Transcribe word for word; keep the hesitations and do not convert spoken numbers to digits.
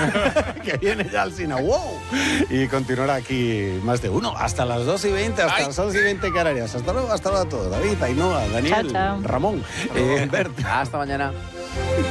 que viene ya al cine. ¡Wow! Y continuará aquí más de uno, hasta las dos y veinte, hasta Ay. las dos y veinte Canarias. Hasta luego, hasta luego a todos. David, Ainhoa, Daniel, chao, chao. Ramón, eh, Bert. Hasta mañana.